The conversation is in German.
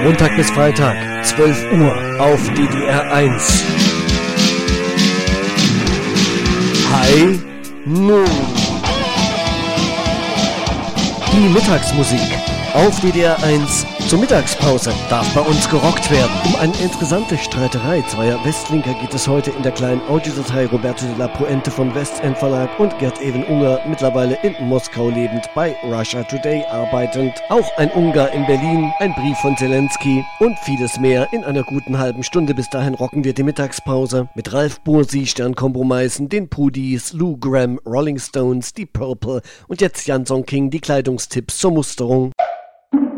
Montag bis Freitag, 12 Uhr auf DDR 1. High Noon. Die Mittagsmusik auf DDR 1 zur Mittagspause darf bei uns gerockt werden. Um eine interessante Streiterei zweier Westlinker geht es heute in der kleinen Audiodatei Roberto de la Puente vom Westend Verlag und Gerd Even Unger, mittlerweile in Moskau lebend, bei Russia Today arbeitend. Auch ein Ungar in Berlin, ein Brief von Zelensky und vieles mehr in einer guten halben Stunde. Bis dahin rocken wir die Mittagspause mit Ralf Bursi, Stern-Kompromissen, den Pudis, Lou Gramm, Rolling Stones, die Purple und jetzt Jan Song King, die Kleidungstipps zur Musterung.